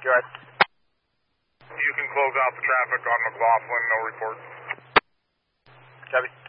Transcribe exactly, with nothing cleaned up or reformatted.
Go ahead. You can close out the traffic on McLaughlin, no reports. Copy.